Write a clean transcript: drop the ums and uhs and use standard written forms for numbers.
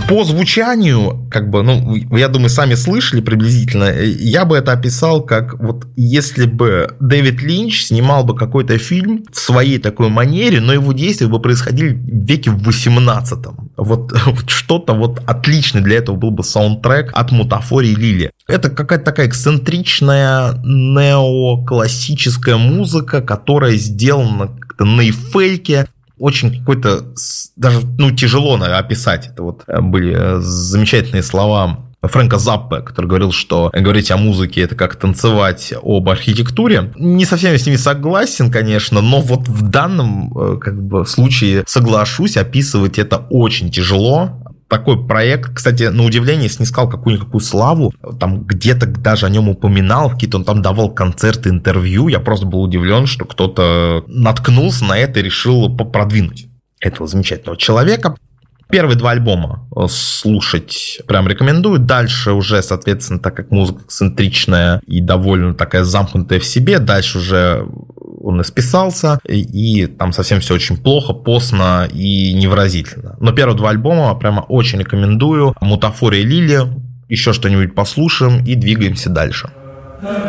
По звучанию, я думаю, сами слышали приблизительно, я бы это описал как вот если бы Дэвид Линч снимал бы какой-то фильм в своей такой манере, но его действия бы происходили в веке в 18-м. Вот что-то вот отличное для этого был бы саундтрек от Мутафори Лили. Это какая-то такая эксцентричная неоклассическая музыка, которая сделана как-то на эйфельке. Очень какой-то, даже тяжело описать. Это вот были замечательные слова Фрэнка Заппе, который говорил, что говорить о музыке – это как танцевать об архитектуре. Не совсем я с ними согласен, конечно, но вот в данном случае соглашусь, описывать это очень тяжело. Такой проект, кстати, на удивление, снискал какую-никакую славу. Там где-то даже о нем упоминал, какие-то он там давал концерты, интервью. Я просто был удивлен, что кто-то наткнулся на это и решил продвинуть этого замечательного человека. Первые 2 альбома слушать прям рекомендую. Дальше уже, соответственно, так как музыка эксцентричная и довольно такая замкнутая в себе, дальше уже он исписался, и там совсем все очень плохо, постно и невыразительно. Но первые 2 альбома прямо очень рекомендую. Мутафори Лили, еще что-нибудь послушаем и двигаемся дальше.